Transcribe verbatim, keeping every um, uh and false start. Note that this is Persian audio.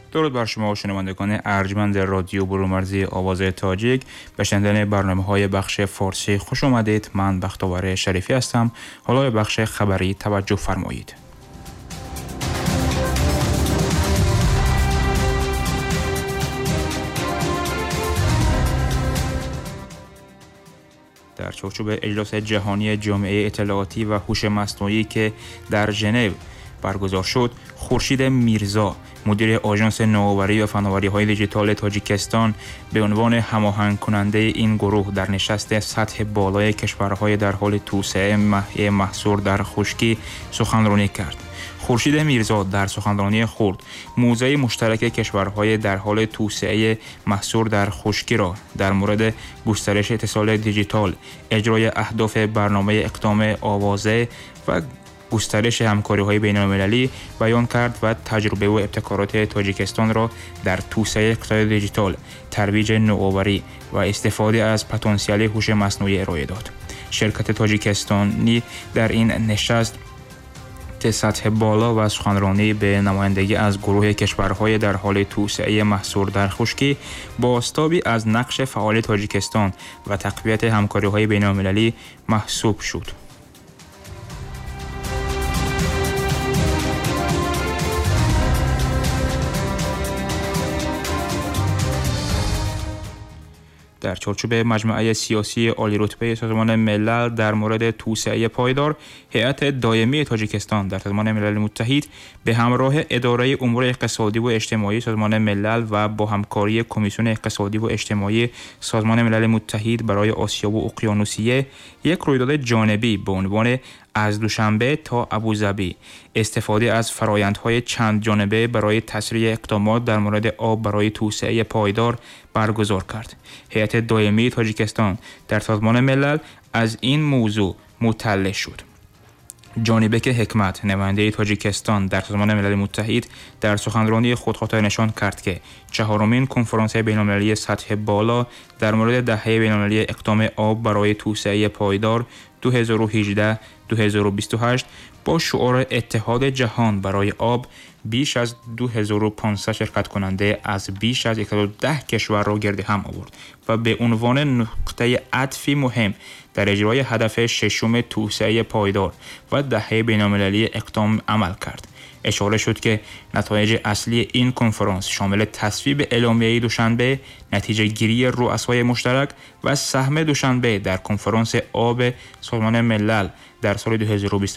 درود بر شما شنوندگان ارجمند رادیو برومرزی آواز تاجیک. به شنیدن برنامه‌های بخش فارسی خوش آمدید. من بختیار شریفی هستم. حالا به بخش خبری توجه فرمایید. در چارچوب اجلاس جهانی جامعه اطلاعاتی و هوش مصنوعی که در ژنو برگزار شد، خورشید میرزا، مدیر آژانس نوآوری و فناوری‌های دیجیتال تاجیکستان، به عنوان هماهنگ کننده این گروه در نشست سطح بالای کشورهای در حال توسعه محصور در خشکی سخنرانی کرد. خورشید میرزا در سخنرانی خود موضع مشترک کشورهای در حال توسعه محصور در خشکی را در مورد گسترش اتصال دیجیتال، اجرای اهداف برنامه اقدام آوازه و گسترش همکاری‌های بین‌المللی بیان کرد و تجربه و ابتکارات تاجیکستان را در توسعه اقتصاد دیجیتال، ترویج نوآوری و استفاده از پتانسیل هوش مصنوعی ارائه داد. شرکت تاجیکستانی در این نشست سطح بالا و سخنرانی به نمایندگی از گروه کشورهای در حال توسعه محصور در خشکی با آستابی از نقش فعال تاجیکستان و تقویت همکاری‌های بین‌المللی محسوب شد. در چارچوب مجمع سیاسی عالی رتبه سازمان ملل در مورد توسعه پایدار، هیئت دائمی تاجیکستان در سازمان ملل متحد به همراه اداره امور اقتصادی و اجتماعی سازمان ملل و با همکاری کمیسیون اقتصادی و اجتماعی سازمان ملل متحد برای آسیا و اقیانوسیه یک رویداد جانبی به عنوان از دوشنبه تا ابوظبی استفاده از فرآیندهای چند جانبه برای تسریع اقدامات در مورد آب برای توسعه پایدار برگزار کرد. هیئت دائمی تاجیکستان در سازمان ملل از این موضوع مطلع شد. جانبک حکمت، نماینده تاجیکستان در سازمان ملل متحد، در سخنرانی خود خاطر نشان کرد که چهارمین کنفرانس بین‌المللی سطح بالا در مورد دهه بین‌المللی اقدام آب برای توسعه پایدار دو هزار و هجده تا دو هزار و بیست و هشت با شعار اتحاد جهان برای آب بیش از دو هزار و پانصد شرکت کننده از بیش از صد و ده کشور را گرد هم آورد و به عنوان نقطه عطفی مهم در اجرای هدف ششم توسعه پایدار و دهه بین‌المللی اقدام عمل کرد. اشاره شد که نتایج اصلی این کنفرانس شامل تصویب اعلامیه دوشنبه، نتیجه گیری رؤسای مشترک و سهم دوشنبه در کنفرانس آب سازمان ملل در سال دو هزار و بیست و